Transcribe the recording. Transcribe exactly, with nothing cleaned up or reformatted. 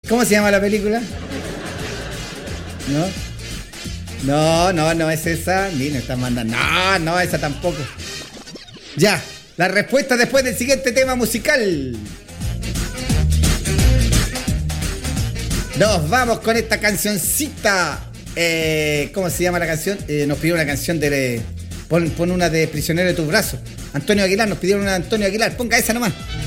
¿Cómo se llama la película? ¿No? No, no, no es esa. Ni me están mandando. No, no, esa tampoco. Ya, la respuesta después del siguiente tema musical. Nos vamos con esta cancioncita. Eh, ¿Cómo se llama la canción? Eh, nos pidieron una canción de... Pon, pon una de Prisionero de tus brazos. Antonio Aguilar, nos pidieron una de Antonio Aguilar. Ponga esa nomás.